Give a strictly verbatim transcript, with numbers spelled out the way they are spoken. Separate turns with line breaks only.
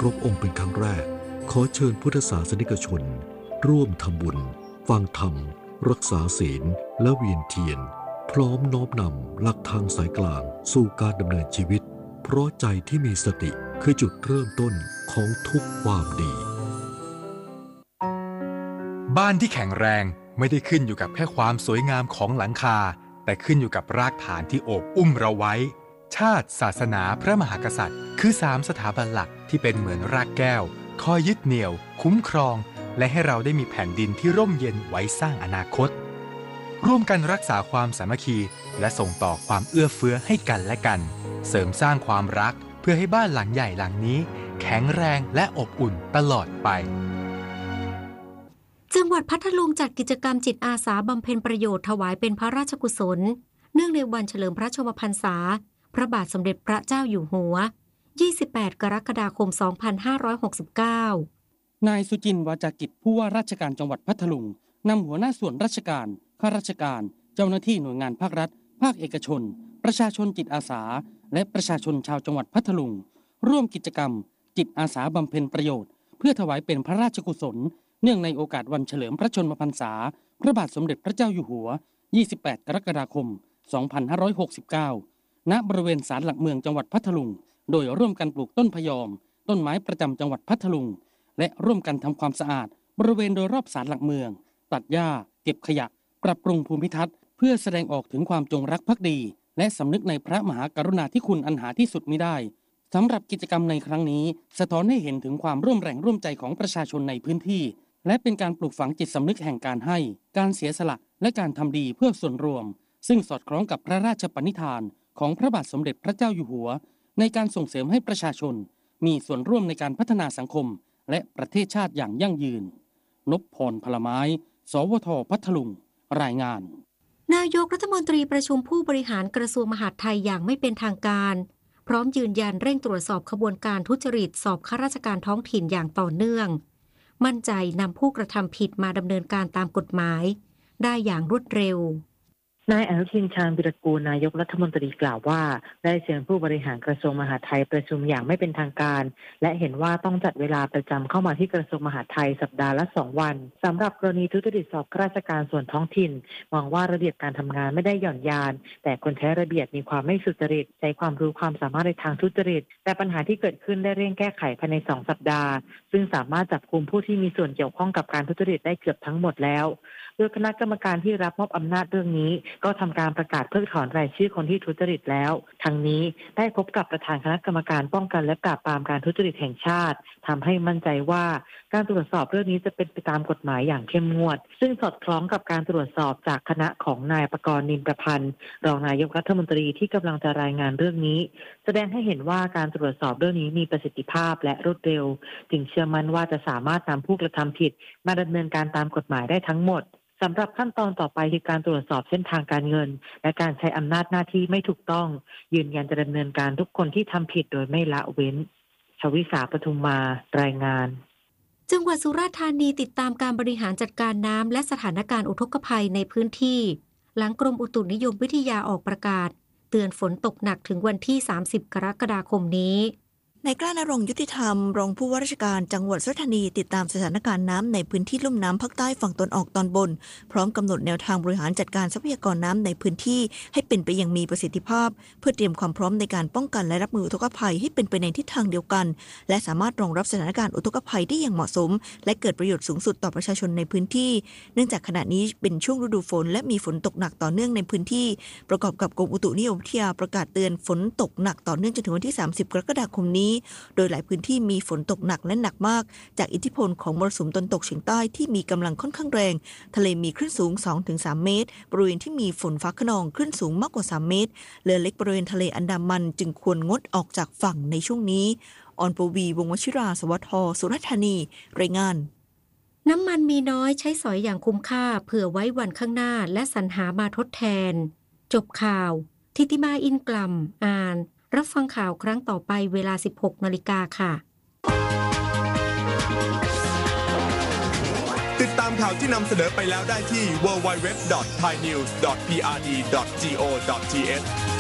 รบองค์เป็นครั้งแรกขอเชิญพุทธศาสนิกชนร่วมทำบุญฟังธรรมรักษาศีลและเวียนเทียนพร้อมน้อมนำหลักทางสายกลางสู่การดำเนินชีวิตเพราะใจที่มีสติคือจุดเริ่มต้นของทุกความดี
บ้านที่แข็งแรงไม่ได้ขึ้นอยู่กับแค่ความสวยงามของหลังคาแต่ขึ้นอยู่กับรากฐานที่โอบอุ้มเราไว้ชาติศาสนาพระมหากษัตริย์คือสามสถาบันหลักที่เป็นเหมือนรากแก้วคอยยึดเหนี่ยวคุ้มครองและให้เราได้มีแผ่นดินที่ร่มเย็นไว้สร้างอนาคตร่วมกันรักษาความสามัคคีและส่งต่อความเอื้อเฟื้อให้กันและกันเสริมสร้างความรักเพื่อให้บ้านหลังใหญ่หลังนี้แข็งแรงและอบอุ่นตลอดไป
จังหวัดพัทลุงจัดกิจกรรมจิตอาสาบำเพ็ญประโยชน์ถวายเป็นพระราชกุศลเนื่องในวันเฉลิมพระชนมพรรษาพระบาทสมเด็จพระเจ้าอยู่หัวยี่สิบแปดกรกฎาคมสองพันห้าร้อยหกสิบเก้าน
ายสุจินต์วาจากิจผู้ว่าราชการจังหวัดพัทลุงนำหัวหน้าส่วนราชการข้าราชการเจ้าหน้าที่หน่วยงานภาครัฐภาคเอกชนประชาชนจิตอาสาและประชาชนชาวจังหวัดพัทลุงร่วมกิจกรรมจิตอาสาบำเพ็ญประโยชน์เพื่อถวายเป็นพระราชกุศลเนื่องในโอกาสวันเฉลิมพระชนมพรรษาพระบาทสมเด็จพระเจ้าอยู่หัวยี่สิบแปดกรกฎาคมสองพันห้าร้อยหกสิบเก้าณบริเวณศาลหลักเมืองจังหวัดพัทลุงโดยร่วมกันปลูกต้นพยอมต้นไม้ประจำจังหวัดพัทลุงและร่วมกันทำความสะอาดบริเวณโดยรอบศาลหลักเมืองตัดหญ้าเก็บขยะปรับปรุงภูมิทัศน์เพื่อแสดงออกถึงความจงรักภักดีและสำนึกในพระมหากรุณาธิคุณอันหาที่สุดมิได้สำหรับกิจกรรมในครั้งนี้สะท้อนให้เห็นถึงความร่วมแรงร่วมใจของประชาชนในพื้นที่และเป็นการปลูกฝังจิตสำนึกแห่งการให้การเสียสละและการทำดีเพื่อส่วนรวมซึ่งสอดคล้องกับพระราชปณิธานของพระบาทสมเด็จพระเจ้าอยู่หัวในการส่งเสริมให้ประชาชนมีส่วนร่วมในการพัฒนาสังคมและประเทศชาติอย่างยั่งยืนนพพรพลไม้สวทพัทลุงรายงาน
นายกรัฐมนตรีประชุมผู้บริหารกระทรวงมหาดไทยอย่างไม่เป็นทางการพร้อมยืนยันเร่งตรวจสอบขบวนการทุจริตสอบข้าราชการท้องถิ่นอย่างต่อเนื่องมั่นใจนำผู้กระทำผิดมาดำเนินการตามกฎหมายได้อย่างรวดเร็วน
ายอนุทินชาญวิรากูลนายกรัฐมนตรีกล่าวว่าได้เชิญผู้บริหารกระทรวงมหาดไทยประชุมอย่างไม่เป็นทางการและเห็นว่าต้องจัดเวลาประจำเข้ามาที่กระทรวงมหาดไทยสัปดาห์ละสองวันสำหรับกรณีทุจริตสอบข้าราชการส่วนท้องถิ่นมองว่าระเบียบการทำงานไม่ได้หย่อนยานแต่คนใช้ระเบียบมีความไม่สุจริตใช้ความรู้ความสามารถในทางทุจริตแต่ปัญหาที่เกิดขึ้นได้เร่งแก้ไขภายในสองสัปดาห์ซึ่งสามารถจับกุมผู้ที่มีส่วนเกี่ยวข้องกับการทุจริตได้เกือบทั้งหมดแล้วโดยคณะกรรมการที่รับมอบอำนาจเรื่องนี้ก็ทำการประกาศเพิกถอนรายชื่อคนที่ทุจริตแล้วทั้งนี้ได้พบกับประธานคณะกรรมการป้องกันและปราบปรามการทุจริตแห่งชาติทำให้มั่นใจว่าการตรวจสอบเรื่องนี้จะเป็นไปตามกฎหมายอย่างเข้มงวดซึ่งสอดคล้องกับการตรวจสอบจากคณะของนายปกรณ์นินประพันธ์รองนายกรัฐมนตรีที่กำลังจะรายงานเรื่องนี้แสดงให้เห็นว่าการตรวจสอบเรื่องนี้มีประสิทธิภาพและรวดเร็วจึงเชื่อมั่นว่าจะสามารถนำผู้กระทำผิดมาดำเนินการตามกฎหมายได้ทั้งหมดสำหรับขั้นตอนต่อไปคือการตรวจสอบเส้นทางการเงินและการใช้อำนาจหน้าที่ไม่ถูกต้องยืนยันจะดำเนินการทุกคนที่ทำผิดโดยไม่ละเว้นชวิสาปทุมมารายงาน
จังหวัดสุราษฎร์ธานีติดตามการบริหารจัดการน้ำและสถานการณ์อุทกภัยในพื้นที่หลังกรมอุตุนิยมวิทยาออกประกาศเตือนฝนตกหนักถึงวันที่สามสิบกรกฎาคมนี้
นายกล้านรงค์ยุติธรรมรองผู้ว่าราชการจังหวัดสุราษฎร์ธานีติดตามสถานการณ์น้ำในพื้นที่ลุ่มน้ำภาคใต้ฝั่งตะวันออกตอนบนพร้อมกำหนดแนวทางบริหารจัดการทรัพยากรน้ำในพื้นที่ให้เป็นไปอย่างมีประสิทธิภาพเพื่อเตรียมความพร้อมในการป้องกันและรับมืออุทกภัยให้เป็นไปในทิศทางเดียวกันและสามารถรองรับสถานการณ์อุทกภัยได้อย่างเหมาะสมและเกิดประโยชน์สูงสุดต่อประชาชนในพื้นที่เนื่องจากขณะนี้เป็นช่วงฤดูฝนและมีฝนตกหนักต่อเนื่องในพื้นที่ประกอบกับกรมอุตุนิยมวิทยาประกาศเตือนฝนตกหนักต่อเนื่องจนถึงวันที่สามสิบกรกฎาคมนี้โดยหลายพื้นที่มีฝนตกหนักและหนักมากจากอิทธิพลของมรสุมตะวันตกเฉียงใต้ที่มีกำลังค่อนข้างแรงทะเลมีคลื่นสูง สองถึงสาม เมตรบริเวณที่มีฝนฟ้าคะนองคลื่นสูงมากกว่าสามเมตรเรือเล็กบริเวณทะเลอันดามันจึงควรงดออกจากฝั่งในช่วงนี้ออนปวีวงศ์วชิราสวัสดิ์สุราษฎร์ธานีรายงาน
น้ำมันมีน้อยใช้สอยอย่างคุ้มค่าเผื่อไว้วันข้างหน้าและสรรหามาทดแทนจบข่าวทิติมาอินกลัมอ่านรับฟังข่าวครั้งต่อไปเวลา สิบหกนาฬิกาค่ะ
ติดตามข่าวที่นำเสนอไปแล้วได้ที่ ดับเบิลยู ดับเบิลยู ดับเบิลยู ดอท ไทยนิวส์ ดอท พี อาร์ ดี ดอท จี โอ ดอท ที เอช